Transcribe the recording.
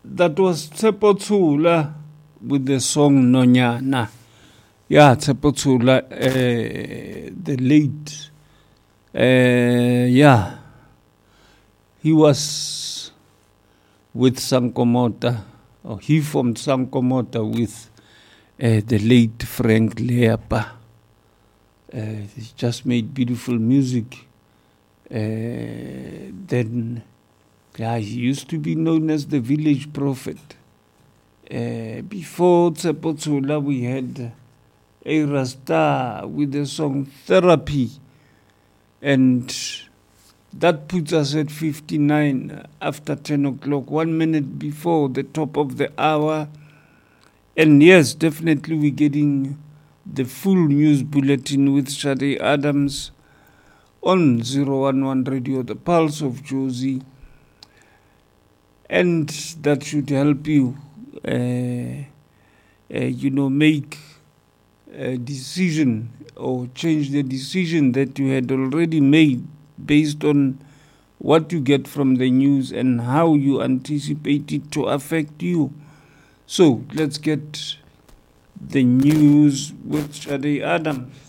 That was Tshepo Tsula with the song Nonyana. Yeah, Tshepo Tsula, the late. He was with Sankomota, or he formed Sankomota with the late Frank Leapa. He just made beautiful music. Then he used to be known as the village prophet. Before Tshepo Tsula, we had a Rasta with the song Therapy. And that puts us at 59 after 10 o'clock, 1 minute before the top of the hour. And yes, definitely we're getting the full news bulletin with Shadi Adams on 011 Radio, the Pulse of Josie. And that should help you, make a decision or change the decision that you had already made based on what you get from the news and how you anticipate it to affect you. So let's get the news with Shadi Adams.